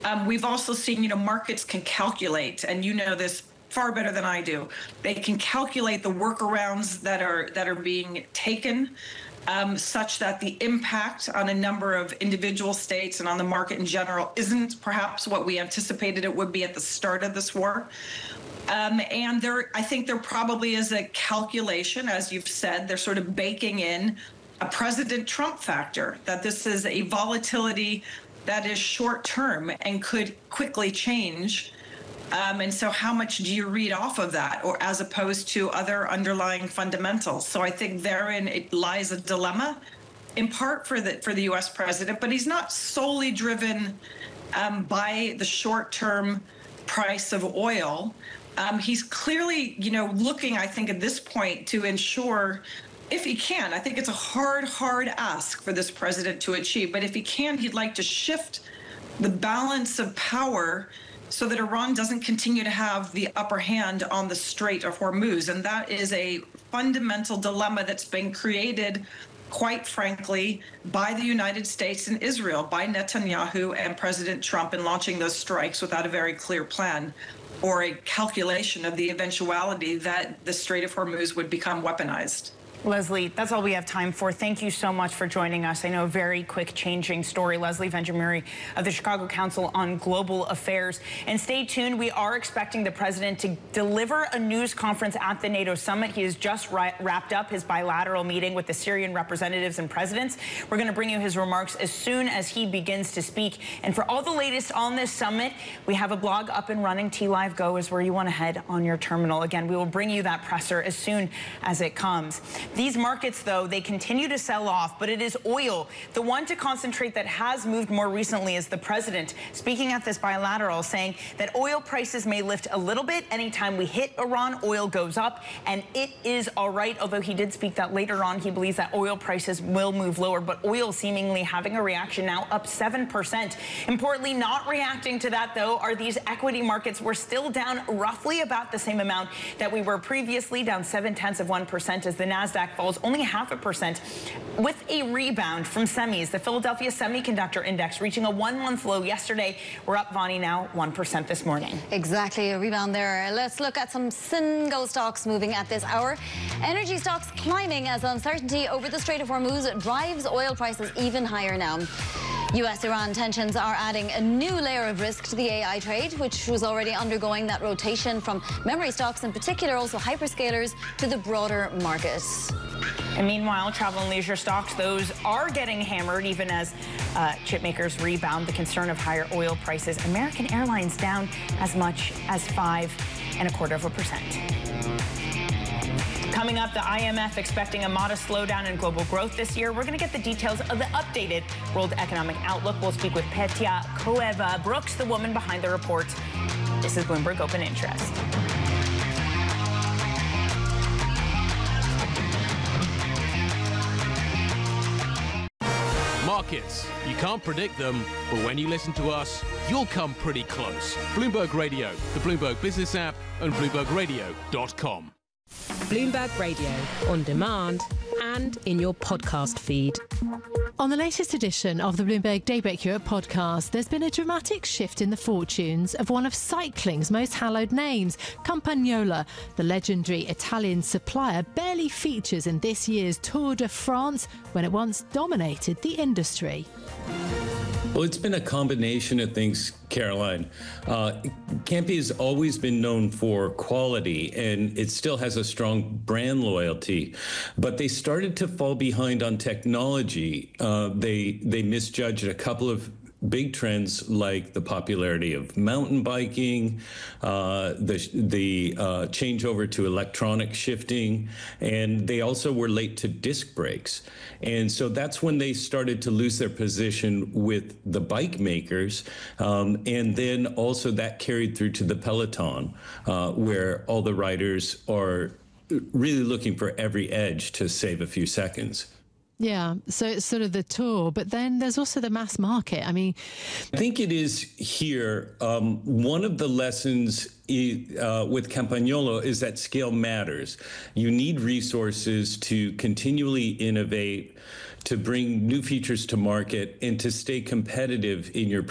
We've also seen, markets can calculate, and you know this far better than I do. They can calculate the workarounds that are being taken, such that the impact on a number of individual states and on the market in general isn't perhaps what we anticipated it would be at the start of this war. And I think there probably is a calculation, as you've said, they're sort of baking in a President Trump factor, that this is a volatility that is short term and could quickly change. And so how much do you read off of that, or as opposed to other underlying fundamentals? So I think therein it lies a dilemma, in part for the U.S. president, but he's not solely driven by the short-term price of oil. He's clearly, looking, I think, at this point to ensure, if he can, I think it's a hard ask for this president to achieve, but if he can, he'd like to shift the balance of power so that Iran doesn't continue to have the upper hand on the Strait of Hormuz. And that is a fundamental dilemma that's been created, quite frankly, by the United States and Israel, by Netanyahu and President Trump in launching those strikes without a very clear plan or a calculation of the eventuality that the Strait of Hormuz would become weaponized. Leslie, that's all we have time for. Thank you so much for joining us. I know a very quick changing story. Leslie Venjamuri of the Chicago Council on Global Affairs. And stay tuned. We are expecting the president to deliver a news conference at the NATO summit. He has just wrapped up his bilateral meeting with the Syrian representatives and presidents. We're going to bring you his remarks as soon as he begins to speak. And for all the latest on this summit, we have a blog up and running. TLive Go is where you want to head on your terminal. Again, we will bring you that presser as soon as it comes. These markets, though, they continue to sell off, but it is oil. The one to concentrate that has moved more recently is the president, speaking at this bilateral, saying that oil prices may lift a little bit anytime we hit Iran. Oil goes up, and it is all right, although he did speak that later on he believes that oil prices will move lower, but oil seemingly having a reaction now up 7%. Importantly, not reacting to that, though, are these equity markets. We're still down roughly about the same amount that we were previously, down 0.7% as the NASDAQ falls only 0.5%, with a rebound from semis. The Philadelphia Semiconductor Index reaching a one-month low yesterday. We're up, Vonnie, now 1% this morning. Exactly, a rebound there. Let's look at some single stocks moving at this hour. Energy stocks climbing as uncertainty over the Strait of Hormuz drives oil prices even higher now. U.S.-Iran tensions are adding a new layer of risk to the AI trade, which was already undergoing that rotation from memory stocks, in particular also hyperscalers, to the broader market. And meanwhile, travel and leisure stocks, those are getting hammered even as chip makers rebound. The concern of higher oil prices. American Airlines down as much as 5.25%. Coming up, the IMF expecting a modest slowdown in global growth this year. We're going to get the details of the updated World Economic Outlook. We'll speak with Petya Koeva-Brooks, the woman behind the report. This is Bloomberg Open Interest. Markets. You can't predict them, but when you listen to us, you'll come pretty close. Bloomberg Radio, the Bloomberg Business app, and BloombergRadio.com. Bloomberg Radio, on demand and in your podcast feed. On the latest edition of the Bloomberg Daybreak Europe podcast, there's been a dramatic shift in the fortunes of one of cycling's most hallowed names. Campagnola, the legendary Italian supplier, barely features in this year's Tour de France when it once dominated the industry. Well, it's been a combination of things, Caroline. Campy has always been known for quality, and it still has a strong brand loyalty. But they started to fall behind on technology. They misjudged a couple of big trends like the popularity of mountain biking, the changeover to electronic shifting, and they also were late to disc brakes. And so that's when they started to lose their position with the bike makers. And then also that carried through to the peloton, where all the riders are really looking for every edge to save a few seconds. Yeah, so it's sort of the tour, but then there's also the mass market. I mean, I think it is here. One of the lessons with Campagnolo is that scale matters. You need resources to continually innovate, to bring new features to market, and to stay competitive in your